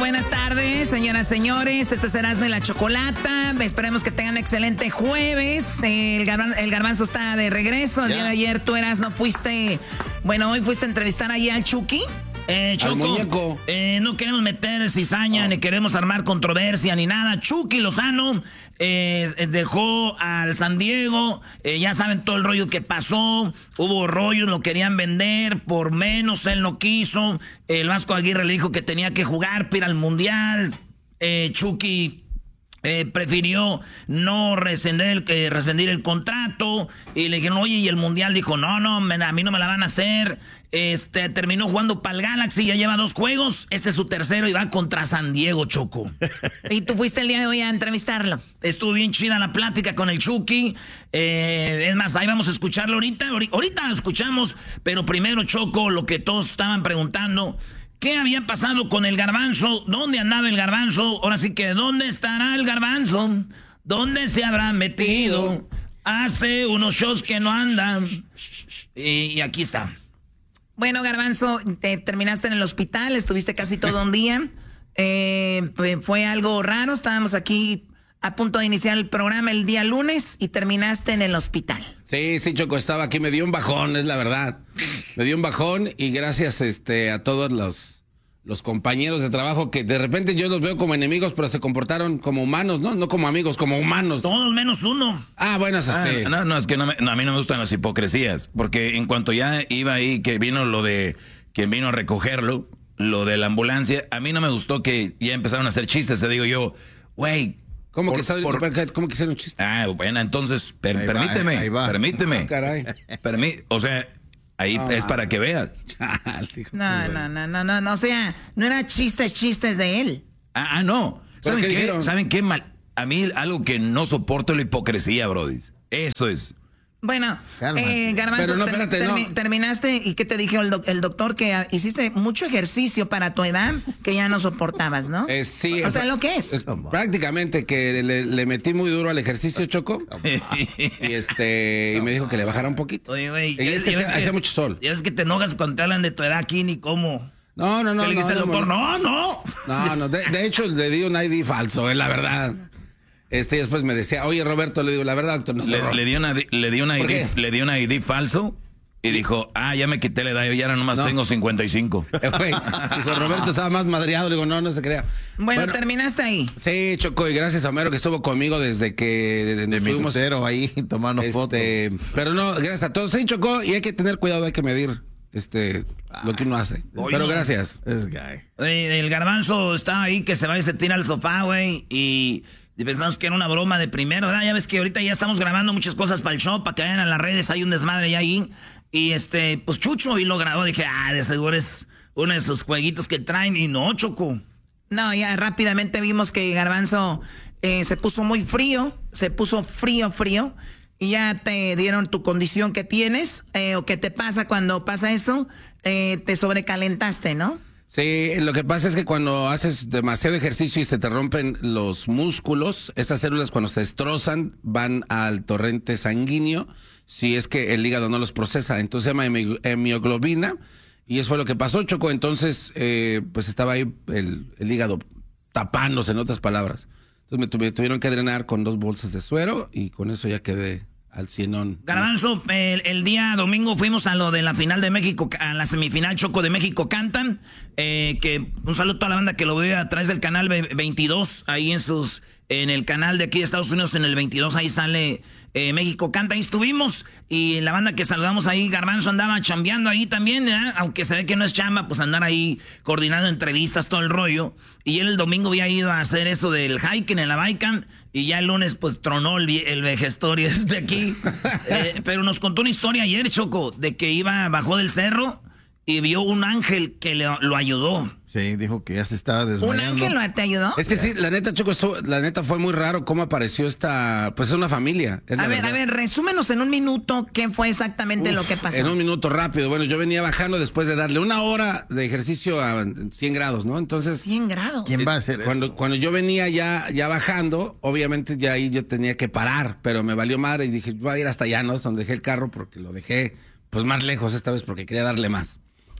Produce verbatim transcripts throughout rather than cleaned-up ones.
buenas tardes, señoras, señores. Este es Erasmo y la Chocolata. Esperemos que tengan un excelente jueves. El, garban, el Garbanzo está de regreso. El yeah. día de ayer tú, Erasmo, fuiste... Bueno, hoy fuiste a entrevistar allá al Chucky. Eh, Choco, eh, no queremos meter cizaña, oh. ni queremos armar controversia, ni nada. Chucky Lozano eh, dejó al San Diego, eh, ya saben todo el rollo que pasó, hubo rollos, lo querían vender, por menos él no quiso, el Vasco Aguirre le dijo que tenía que jugar para ir al Mundial, eh, Chucky... Eh, prefirió no rescindir el, eh, rescindir el contrato y le dijeron, oye, y el Mundial dijo, no, no, me, a mí no me la van a hacer. Este, terminó jugando para el Galaxy, ya lleva dos juegos, este es su tercero y va contra San Diego, Choco. ¿Y tú fuiste el día de hoy a entrevistarlo? Estuvo bien chida la plática con el Chucky, eh, es más, ahí vamos a escucharlo ahorita, ahorita lo escuchamos, pero primero, Choco, lo que todos estaban preguntando... ¿Qué había pasado con el Garbanzo? ¿Dónde andaba el Garbanzo? Ahora sí que, ¿dónde estará el Garbanzo? ¿Dónde se habrá metido? Hace unos shows que no andan. Y, y aquí está. Bueno, Garbanzo, te terminaste en el hospital, estuviste casi todo un día. Eh, fue algo raro, estábamos aquí a punto de iniciar el programa el día lunes y terminaste en el hospital. Sí, sí, Choco, estaba aquí, me dio un bajón, es la verdad. Me dio un bajón y gracias este, a todos los, los compañeros de trabajo que de repente yo los veo como enemigos, pero se comportaron como humanos, ¿no? No como amigos, como humanos. Todos menos uno. Ah, bueno, eso ah, sí. No, no, es que no, me, no, a mí no me gustan las hipocresías, porque en cuanto ya iba ahí, que vino lo de, que vino a recogerlo, lo de la ambulancia, a mí no me gustó que ya empezaron a hacer chistes, te digo yo, güey, ¿Cómo que, está, por, ¿Cómo que hicieron un chiste? Ah, bueno, entonces, per, ahí permíteme, va, ahí va. permíteme. Oh, caray. Permí, o sea, ahí oh, es para que veas. No, no, no, no, no, no, o sea, no era chistes, chistes de él. Ah, ah no. ¿Saben qué? qué? ¿Saben qué? Mal? A mí algo que no soporto es la hipocresía, brody. Eso es. Bueno, eh, Garbanzo, no, espérate, ter, no. termi terminaste y ¿qué te dijo el, doc el doctor? Que hiciste mucho ejercicio para tu edad que ya no soportabas, ¿no? Eh, sí. O sea, lo que es. es prácticamente que le, le metí muy duro al ejercicio, Choco. y este y me dijo que le bajara un poquito. Oye, güey. Y es que hacía, hacía mucho sol. Ya ves que te enojas cuando te hablan de tu edad aquí ni cómo. No, no, no. ¿Qué le dijiste no, al doctor? No, no. No, no. De, de hecho, le di un I D falso, es la verdad. Este, y después me decía, oye, Roberto, le digo, la verdad, doctor, no se le, le dio una, le dio una I D, le dio una I D falso y dijo, ah, ya me quité la edad, yo ya nomás no. tengo cincuenta y cinco. Eh, güey, dijo, Roberto estaba más madreado, le digo, no, no se crea. Bueno, bueno, terminaste ahí. Sí, Choco, y gracias a Homero que estuvo conmigo desde que de mi tutero ahí tomando este, fotos. Pero no, gracias a todos. Sí, Choco, y hay que tener cuidado, hay que medir este lo que uno hace. Oye, pero gracias. This guy. El Garbanzo está ahí que se va y se tira al sofá, güey, y... Y pensamos que era una broma de primero, ¿verdad? Ya ves que ahorita ya estamos grabando muchas cosas para el show, para que vayan a las redes, hay un desmadre ya ahí. Y este, pues Chucho y lo grabó, dije, ah, de seguro es uno de esos jueguitos que traen, y no, Choco. No, ya rápidamente vimos que Garbanzo eh, se puso muy frío, se puso frío, frío, y ya te dieron tu condición que tienes, eh, o qué te pasa cuando pasa eso, eh, te sobrecalentaste, ¿no? Sí, lo que pasa es que cuando haces demasiado ejercicio y se te rompen los músculos, esas células cuando se destrozan van al torrente sanguíneo, si es que el hígado no los procesa, entonces se llama hemoglobina, y eso fue lo que pasó, Choco. Entonces eh, pues estaba ahí el, el hígado tapándose, en otras palabras. Entonces me, tuve, tuvieron que drenar con dos bolsas de suero y con eso ya quedé al cienón. Garbanzo, el, el día domingo fuimos a lo de la final de México, a la semifinal, Choco, de México Cantan, eh, que un saludo a toda la banda que lo ve a través del canal veintidós, ahí en sus, en el canal de aquí de Estados Unidos, en el veintidós, ahí sale eh, México Canta, ahí estuvimos, y la banda que saludamos ahí, Garbanzo andaba chambeando ahí también, ¿eh? Aunque se ve que no es chamba, pues andar ahí coordinando entrevistas, todo el rollo, y él el domingo había ido a hacer eso del hiking en la Baikan, y ya el lunes pues tronó el, el vejestorio desde aquí, eh, pero nos contó una historia ayer, Choco, de que iba, bajó del cerro y vio un ángel que le, lo ayudó. Sí, dijo que ya se estaba desmayando. ¿Un ángel lo te ayudó? Es que sí, la neta, Choco, eso, la neta fue muy raro cómo apareció esta, pues es una familia. Es a ver, verdad. a ver, resúmenos en un minuto qué fue exactamente Uf, lo que pasó. En un minuto rápido. Bueno, yo venía bajando después de darle una hora de ejercicio a cien grados, ¿no? Entonces. cien grados. ¿Quién va a hacer cuando, eso? Cuando yo venía ya, ya bajando, obviamente ya ahí yo tenía que parar, pero me valió madre y dije, voy a ir hasta allá, ¿no? Donde dejé el carro porque lo dejé, pues más lejos esta vez porque quería darle más.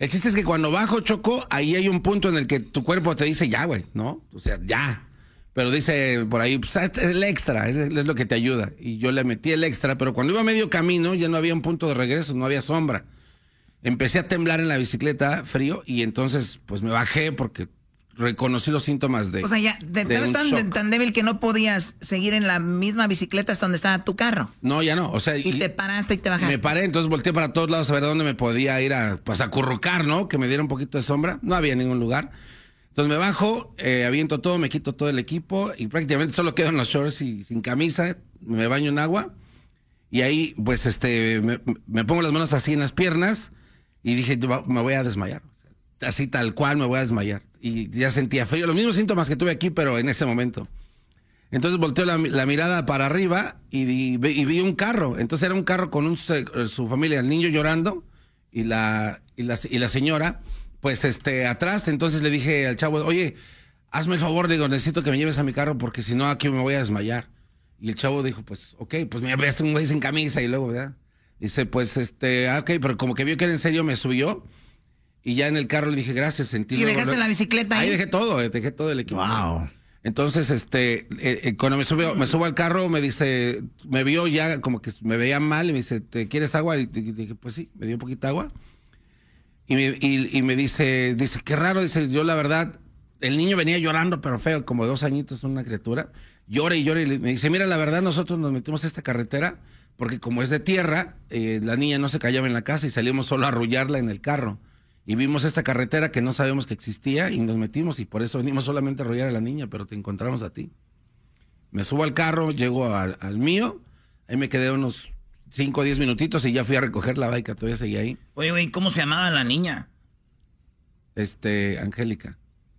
El chiste es que cuando bajo, Choco, ahí hay un punto en el que tu cuerpo te dice ya, güey, ¿no? O sea, ya. Pero dice por ahí, pues, es el extra, es, es lo que te ayuda. Y yo le metí el extra, pero cuando iba a medio camino ya no había un punto de regreso, no había sombra. Empecé a temblar en la bicicleta, frío, y entonces pues me bajé porque reconocí los síntomas de. O sea, ya te, de te un tan, shock. tan débil que no podías seguir en la misma bicicleta hasta donde estaba tu carro. No, ya no. O sea, Y, y te paraste y te bajaste. me paré, entonces volteé para todos lados a ver dónde me podía ir a, pues, a acurrucar, ¿no? Que me diera un poquito de sombra. No había ningún lugar. Entonces me bajo, eh, aviento todo, me quito todo el equipo y prácticamente solo quedo en los shorts y sin camisa, me baño en agua y ahí pues este me, me pongo las manos así en las piernas y dije, me voy a desmayar, así tal cual me voy a desmayar. Y ya sentía frío, los mismos síntomas que tuve aquí, pero en ese momento. Entonces volteo la, la mirada para arriba y, y, y vi un carro. Entonces era un carro con un, su familia, el niño llorando y la, y la, y la señora pues este atrás. Entonces le dije al chavo, oye, hazme el favor, digo, necesito que me lleves a mi carro porque si no aquí me voy a desmayar. Y el chavo dijo, pues, ok, pues me ves un güey sin camisa y luego, ¿verdad? Dice, pues, este, ah, ok, pero como que vio que era en serio, me subió y ya en el carro le dije, gracias, sentí. ¿Y luego, dejaste luego, la bicicleta ahí? Ahí dejé todo, dejé todo el equipo. Wow. Entonces, este, eh, eh, cuando me subo, me subo al carro, me dice, me vio ya como que me veía mal y me dice, ¿te quieres agua? Y dije, pues sí, me dio un poquito de agua. Y me, y, y me dice, dice, qué raro, dice, yo la verdad, el niño venía llorando, pero feo, como dos añitos, una criatura, llora y llora y me dice, mira, la verdad nosotros nos metimos a esta carretera porque como es de tierra, eh, la niña no se callaba en la casa y salimos solo a arrullarla en el carro. Y vimos esta carretera que no sabíamos que existía y nos metimos y por eso venimos solamente a arrullar a la niña, pero te encontramos a ti. Me subo al carro, llego al, al mío, ahí me quedé unos cinco o diez minutitos y ya fui a recoger la bike, todavía seguía ahí. Oye, güey, ¿cómo se llamaba la niña? Este, Angélica.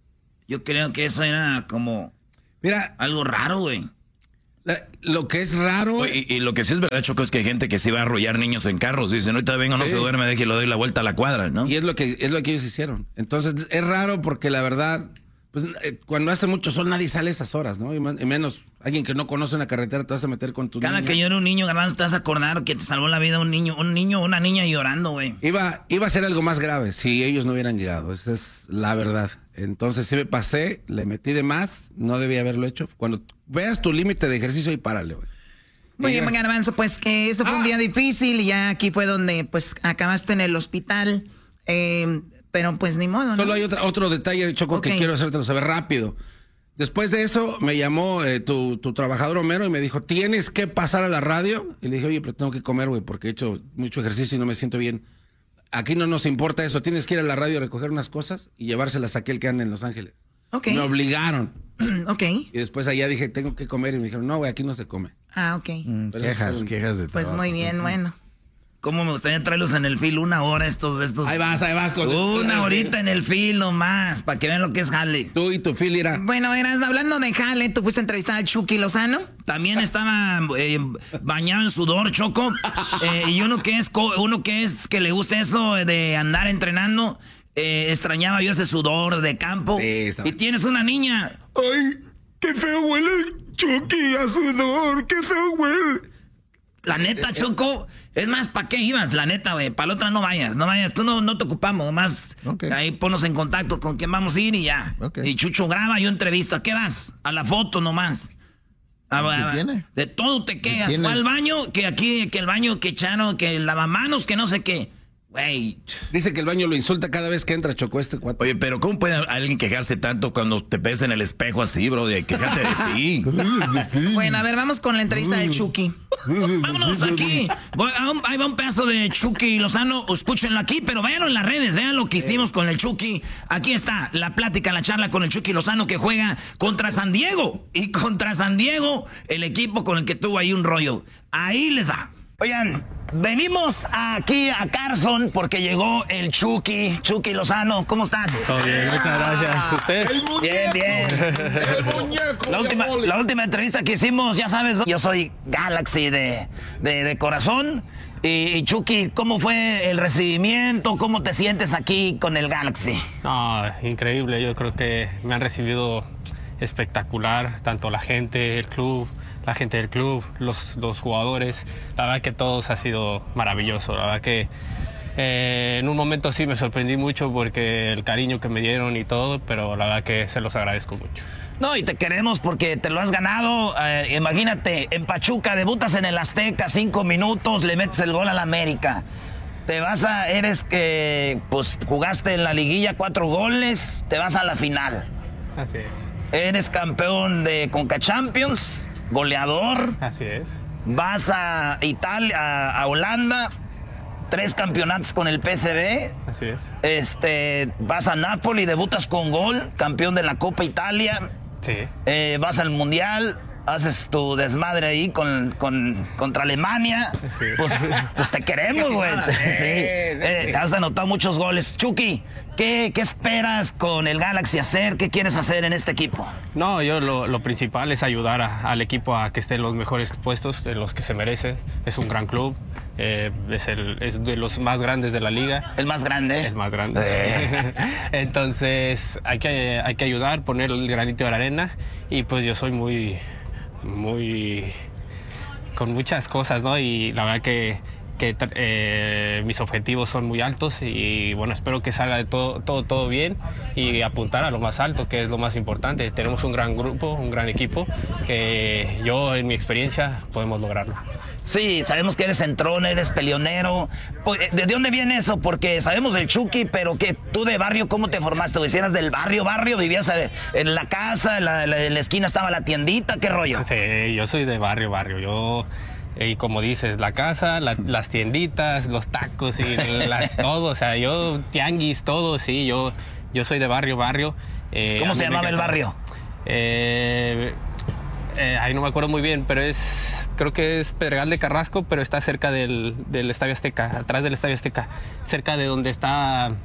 Yo creo que eso era como Mira, algo raro, güey. la- lo que es raro... Oye, y, y lo que sí es verdad, Choco, es que hay gente que sí va a arrollar niños en carros. Dicen, ahorita vengo, no Sí. se duerme, deje, le doy la vuelta a la cuadra, ¿no? Y es lo que es lo que ellos hicieron. Entonces, es raro porque la verdad, pues eh, cuando hace mucho sol nadie sale a esas horas, ¿no? Y, man- y menos alguien que no conoce una carretera te vas a meter con tu Cada niña. que yo era un niño, Garbanzo, te vas a acordar que te salvó la vida un niño, un niño o una niña llorando, güey. Iba, iba a ser algo más grave si ellos no hubieran llegado. Esa es la verdad. Entonces, sí me pasé, le metí de más, no debía haberlo hecho. Cuando veas tu límite de ejercicio y párale, güey. Muy Y bien, ya- Garbanzo, pues que eso fue un Ah. día difícil y ya aquí fue donde pues acabaste en el hospital. Eh, pero pues ni modo, ¿no? Solo hay otra, otro detalle, Choco, Ok. que quiero hacértelo saber rápido. Después de eso, me llamó eh, tu, tu trabajador Homero y me dijo, ¿tienes que pasar a la radio? Y le dije, oye, pero tengo que comer, güey, porque he hecho mucho ejercicio y no me siento bien. Aquí no nos importa eso, tienes que ir a la radio a recoger unas cosas y llevárselas a aquel que anda en Los Ángeles. Ok. Me obligaron. Ok. Y después allá dije, tengo que comer. Y me dijeron, no, güey, aquí no se come. Ah, ok. Mm, Pero quejas, eso- quejas de Pues trabajo. muy bien, bueno. ¿Cómo me gustaría traerlos en el fil una hora estos de estos? Ahí vas, ahí vas. Con Una horita en el fil nomás, para que vean lo que es jale. Tú y tu Phil irá. Bueno, eras hablando de jale, tú fuiste a entrevistar a Chucky Lozano. También estaba eh, bañado en sudor, Choco. Eh, y uno que es co- uno que es que le gusta eso de andar entrenando, eh, extrañaba yo ese sudor de campo. Sí, está y bueno. tienes una niña. Ay, qué feo huele el Chucky a sudor, qué feo huele. La neta, Choco, es más, ¿para qué ibas? La neta, güey, para la otra no vayas, no vayas, tú no, no te ocupamos, nomás Ok. ahí ponnos en contacto con quién vamos a ir y ya. Ok. Y Chucho graba, yo entrevisto, ¿a qué vas? A la foto nomás. Ah, ¿Qué va, va. tiene? De todo te quejas. tiene? Fue al baño, que aquí, que el baño, que echaron, que el lavamanos, que no sé qué. Güey, Dice que el baño lo insulta cada vez que entra, Choco, este cuate. Oye, pero ¿cómo puede alguien quejarse tanto cuando te ves en el espejo así, bro? De quejarte de ti. Bueno, a ver, vamos con la entrevista del Chucky. vámonos aquí. Voy a un- ahí va un pedazo de Chucky Lozano. Escúchenlo aquí, pero véanlo en las redes. Vean lo que hicimos con el Chucky. Aquí está la plática, la charla con el Chucky Lozano que juega contra San Diego. Y contra San Diego, el equipo con el que tuvo ahí un rollo. Ahí les va. Oigan, venimos aquí a Carson porque llegó el Chucky. Chucky Lozano, ¿cómo estás? Todo bien, muchas gracias. ¿Ustedes? Bien, bien. La última, la última entrevista que hicimos, ya sabes, yo soy Galaxy de, de, de corazón. Y, y Chucky, ¿cómo fue el recibimiento? ¿Cómo te sientes aquí con el Galaxy? No, increíble. Yo creo que me han recibido espectacular, tanto la gente, el club, la gente del club, los, los jugadores. La verdad que todos ha sido maravilloso. La verdad que Eh, en un momento sí me sorprendí mucho porque el cariño que me dieron y todo, pero la verdad que se los agradezco mucho. No, y te queremos porque te lo has ganado. Eh, imagínate, en Pachuca debutas en el Azteca, cinco minutos, le metes el gol al América. Te vas a, eres que, pues jugaste en la liguilla cuatro goles, te vas a la final. Así es. Eres campeón de Conca Champions, goleador. Así es. Vas a Italia, a, a Holanda, tres campeonatos con el P S V. Así es. Este, vas a Napoli, debutas con gol, campeón de la Copa Italia. Sí. Eh, vas al Mundial, haces tu desmadre ahí con, con, contra Alemania. Sí. Pues, pues te queremos, güey. Sí. Eh, has anotado muchos goles. Chucky, ¿qué, ¿qué esperas con el Galaxy hacer? ¿Qué quieres hacer en este equipo? No, yo lo, lo principal es ayudar a, al equipo a que esté en los mejores puestos, en los que se merece. Es un gran club. Eh, es, el, es de los más grandes de la liga. El más grande. El más grande. Eh. Entonces hay que, hay que ayudar, poner el granito de la arena y pues yo soy muy, muy, con muchas cosas, ¿no? Y la verdad que, que eh, mis objetivos son muy altos y bueno, espero que salga de todo, todo, todo bien y apuntar a lo más alto, que es lo más importante. Tenemos un gran grupo, un gran equipo, que yo en mi experiencia podemos lograrlo. Sí, sabemos que eres entrón, eres peleonero. ¿De dónde viene eso? Porque sabemos del Chucky, pero que tú de barrio, ¿cómo te formaste? ¿O eras del barrio, barrio? ¿Vivías en la casa? ¿En la, en la esquina estaba la tiendita? ¿Qué rollo? Sí, yo soy de barrio, barrio. Yo, y como dices, la casa, la, las tienditas, los tacos y la, todo. O sea, yo, tianguis, todo, sí. Yo, yo soy de barrio, barrio. Eh, ¿Cómo se llamaba el barrio? Eh, eh, ahí no me acuerdo muy bien, pero es... Creo que es Pedregal de Carrasco, pero está cerca del, del Estadio Azteca, atrás del Estadio Azteca, cerca de donde está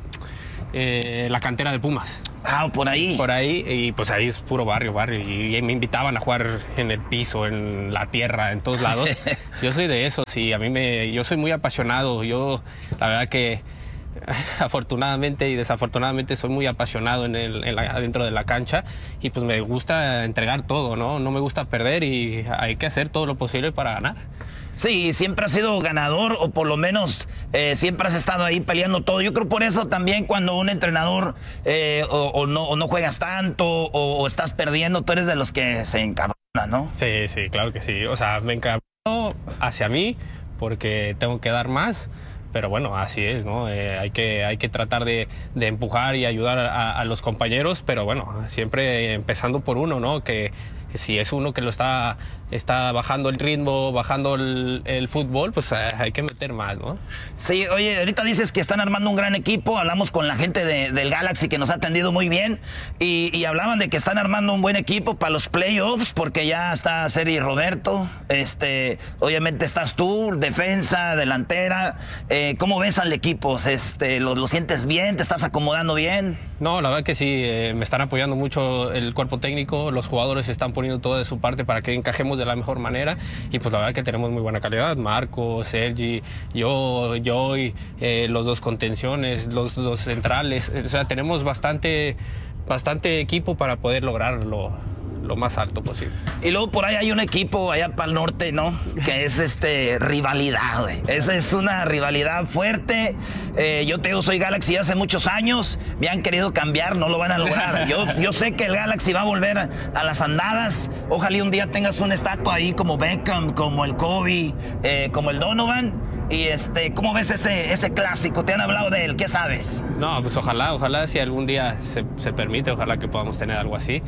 eh, la cantera de Pumas. Ah, por ahí. Por ahí, y pues ahí es puro barrio, barrio, y, y me invitaban a jugar en el piso, en la tierra, en todos lados. Yo soy de eso, sí, a mí me, yo soy muy apasionado, yo la verdad que afortunadamente y desafortunadamente soy muy apasionado en el, en la, dentro de la cancha y pues me gusta entregar todo, ¿no? No me gusta perder y hay que hacer todo lo posible para ganar. Sí, siempre has sido ganador o por lo menos eh, siempre has estado ahí peleando todo. Yo creo por eso también cuando un entrenador eh, o, o, no, o no juegas tanto o, o estás perdiendo, tú eres de los que se encabrona, ¿no? Sí, sí, claro que sí. O sea, me encabrono hacia mí porque tengo que dar más. Pero bueno, así es, ¿no? Eh, hay que, hay que tratar de, de empujar y ayudar a, a los compañeros, pero bueno, siempre empezando por uno, ¿no? Que, que si es uno que lo está, está bajando el ritmo, bajando el, el fútbol, pues hay que meter más, ¿no? Sí, oye, ahorita dices que están armando un gran equipo, hablamos con la gente de, del Galaxy que nos ha atendido muy bien y, y hablaban de que están armando un buen equipo para los playoffs porque ya está Seri Roberto, este, obviamente estás tú, defensa, delantera, eh, ¿cómo ves al equipo? Este, ¿lo, ¿Lo sientes bien? ¿Te estás acomodando bien? No, la verdad que sí, eh, me están apoyando mucho el cuerpo técnico, los jugadores están poniendo todo de su parte para que encajemos de la mejor manera y pues la verdad que tenemos muy buena calidad, Marco, Sergi, yo, yo y eh, los dos contenciones, los dos centrales, o sea, tenemos bastante, bastante equipo para poder lograrlo lo más alto posible. Y luego por ahí hay un equipo allá para el norte, ¿no? Que es este rivalidad, güey. Esa es una rivalidad fuerte. Eh, yo te digo, soy Galaxy hace muchos años. Me han querido cambiar, no lo van a lograr. Yo, yo sé que el Galaxy va a volver a, a las andadas. Ojalá un día tengas una estatua ahí como Beckham, como el Kobe, eh, como el Donovan. Y este, ¿cómo ves ese, ese clásico? ¿Te han hablado de él? ¿Qué sabes? No, pues ojalá, ojalá si algún día se, se permite, ojalá que podamos tener algo así.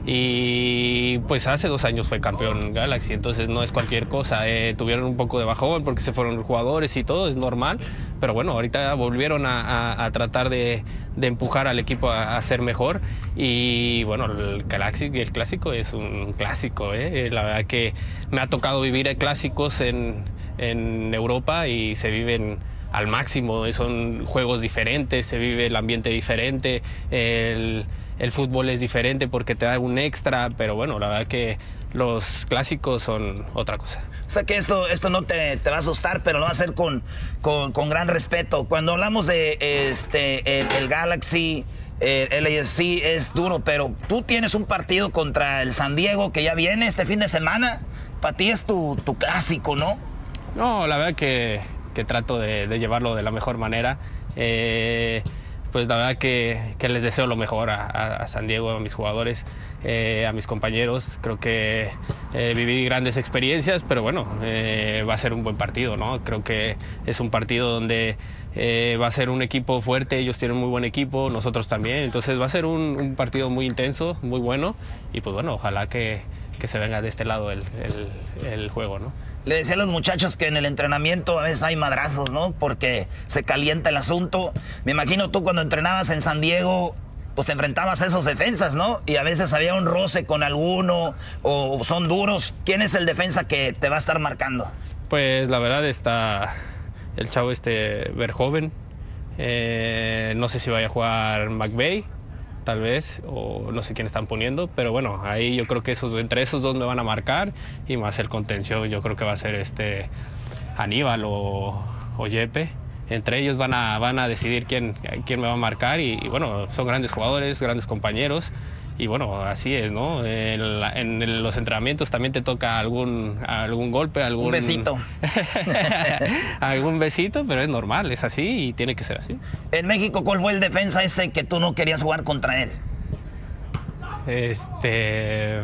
Y pues hace dos años fue campeón Galaxy, entonces no es cualquier cosa. Eh, tuvieron un poco de bajón porque se fueron los jugadores y todo, es normal. Pero bueno, ahorita volvieron a, a, a tratar de, de empujar al equipo a, a ser mejor. Y bueno, el Galaxy, el clásico es un clásico, ¿eh? La verdad que me ha tocado vivir clásicos en... en Europa y se viven al máximo, son juegos diferentes, se vive el ambiente diferente, el, el fútbol es diferente porque te da un extra, pero bueno, la verdad que los clásicos son otra cosa. O sea que esto, esto no te, te va a asustar, pero lo va a hacer con, con, con gran respeto. Cuando hablamos de este el, el Galaxy, el L A F C es duro, pero tú tienes un partido contra el San Diego que ya viene este fin de semana, para ti es tu, tu clásico, ¿no? No, la verdad que que trato de, de llevarlo de la mejor manera. Eh, pues la verdad que, que les deseo lo mejor a, a, a San Diego, a mis jugadores, eh, a mis compañeros. Creo que eh, viví grandes experiencias, pero bueno, eh, va a ser un buen partido, ¿no? Creo que es un partido donde eh, va a ser un equipo fuerte, ellos tienen muy buen equipo, nosotros también, entonces va a ser un, un partido muy intenso, muy bueno, y pues bueno, ojalá que, que se venga de este lado el, el, el juego, ¿no? Le decía a los muchachos que en el entrenamiento a veces hay madrazos, ¿no? Porque se calienta el asunto. Me imagino tú cuando entrenabas en San Diego, pues te enfrentabas a esos defensas, ¿no? Y a veces había un roce con alguno o son duros. ¿Quién es el defensa que te va a estar marcando? Pues la verdad está el chavo este Verhoeven. Eh, no sé si vaya a jugar McVay, tal vez, o no sé quién están poniendo, pero bueno, ahí yo creo que esos, entre esos dos me van a marcar, y más el contención, yo creo que va a ser este Aníbal o, o Yepe. Entre ellos van a, van a decidir quién, quién me va a marcar, y, y bueno, son grandes jugadores, grandes compañeros, y bueno, así es, ¿no? En, la, en los entrenamientos también te toca algún, algún golpe, algún... Un besito. algún besito, pero es normal, es así y tiene que ser así. En México, ¿cuál fue el defensa ese que tú no querías jugar contra él? Este...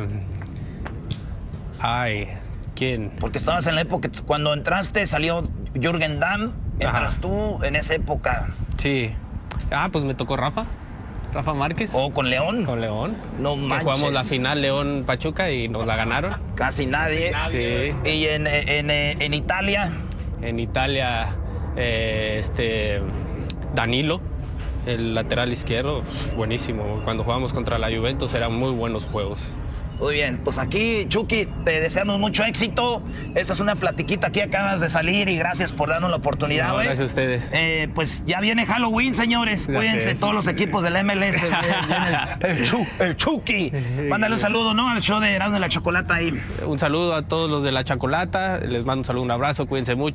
Ay, ¿quién? Porque estabas en la época, cuando entraste salió Jürgen Damm, entras Ajá. tú en esa época. Sí. Ah, pues me tocó Rafa. Rafa Márquez. ¿O con León? Con León. No que manches. jugamos la final León-Pachuca y nos la ganaron. Casi nadie. Sí. Y en, en, en Italia... En Italia, eh, este Danilo, el lateral izquierdo, buenísimo. Cuando jugamos contra la Juventus eran muy buenos juegos. Muy bien, pues aquí, Chucky, te deseamos mucho éxito. Esta es una platiquita, aquí acabas de salir y gracias por darnos la oportunidad, No, güey. gracias a ustedes. Eh, pues ya viene Halloween, señores. Gracias. Cuídense todos los equipos del M L S. el, el, Chu, el Chucky. Mándale un saludo, ¿no? Al show de Erasmo de la Chocolata ahí. Un saludo a todos los de La Chocolata. Les mando un saludo, un abrazo. Cuídense mucho.